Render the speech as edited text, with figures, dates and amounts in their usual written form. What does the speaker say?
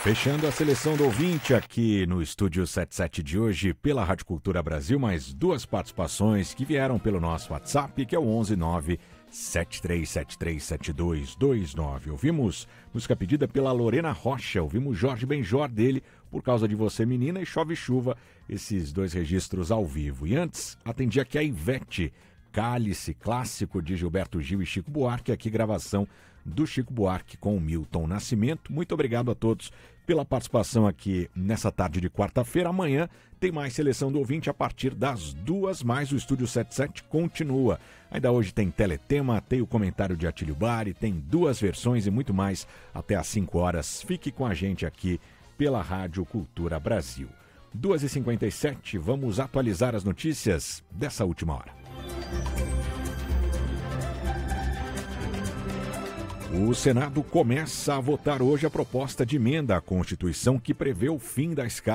Fechando a seleção do ouvinte aqui no Estúdio 77 de hoje, pela Rádio Cultura Brasil, mais duas participações que vieram pelo nosso WhatsApp, que é o 11973737229. Ouvimos música pedida pela Lorena Rocha, ouvimos Jorge Benjor dele, Por Causa de Você Menina e Chove Chuva, esses dois registros ao vivo. E antes, atendi aqui a Ivete, Cálice, clássico de Gilberto Gil e Chico Buarque, aqui gravação do Chico Buarque com o Milton Nascimento. Muito obrigado a todos pela participação aqui nessa tarde de quarta-feira. Amanhã tem mais seleção do ouvinte a partir das 2, mais o Estúdio 77 continua. Ainda hoje tem Teletema, tem o comentário de Atílio Bari, tem duas versões e muito mais até às 5 horas. Fique com a gente aqui pela Rádio Cultura Brasil. 2h57, vamos atualizar as notícias dessa última hora. O Senado começa a votar hoje a proposta de emenda à Constituição que prevê o fim da escala